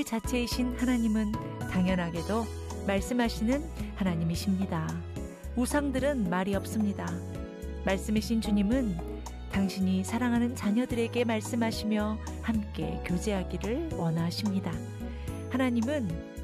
자체이신 하나님은 당연하게도 말씀하시는 하나님이십니다. 우상들은 말이 없습니다. 말씀이신 주님은 당신이 사랑하는 자녀들에게 말씀하시며 함께 교제하기를 원하십니다. 하나님은